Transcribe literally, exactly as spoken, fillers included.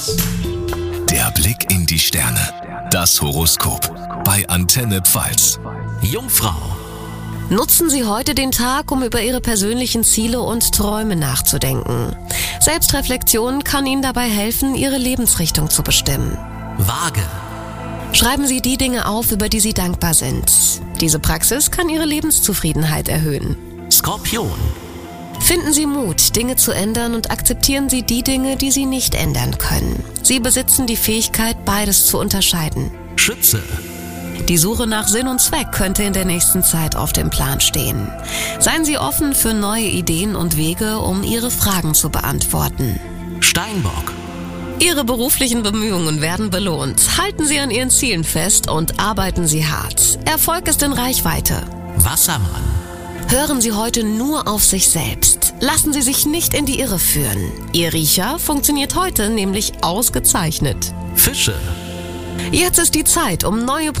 Der Blick in die Sterne. Das Horoskop bei Antenne Pfalz. Jungfrau. Nutzen Sie heute den Tag, um über Ihre persönlichen Ziele und Träume nachzudenken. Selbstreflexion kann Ihnen dabei helfen, Ihre Lebensrichtung zu bestimmen. Waage. Schreiben Sie die Dinge auf, über die Sie dankbar sind. Diese Praxis kann Ihre Lebenszufriedenheit erhöhen. Skorpion. Finden Sie Mut, Dinge zu ändern und akzeptieren Sie die Dinge, die Sie nicht ändern können. Sie besitzen die Fähigkeit, beides zu unterscheiden. Schütze. Die Suche nach Sinn und Zweck könnte in der nächsten Zeit auf dem Plan stehen. Seien Sie offen für neue Ideen und Wege, um Ihre Fragen zu beantworten. Steinbock. Ihre beruflichen Bemühungen werden belohnt. Halten Sie an Ihren Zielen fest und arbeiten Sie hart. Erfolg ist in Reichweite. Wassermann. Hören Sie heute nur auf sich selbst. Lassen Sie sich nicht in die Irre führen. Ihr Riecher funktioniert heute nämlich ausgezeichnet. Fische. Jetzt ist die Zeit, um neue